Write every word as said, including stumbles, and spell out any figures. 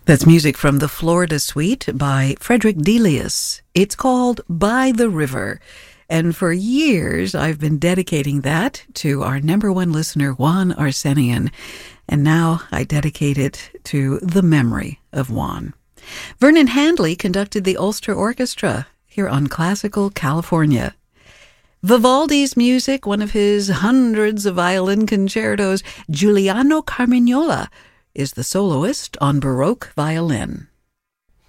That's music from the Florida Suite by Frederick Delius. It's called By the River. And for years, I've been dedicating that to our number one listener, Juan Arsenian. And now I dedicate it to the memory of Juan. Vernon Handley conducted the Ulster Orchestra here on Classical California. Vivaldi's music, one of his hundreds of violin concertos, Giuliano Carmignola is the soloist on Baroque violin.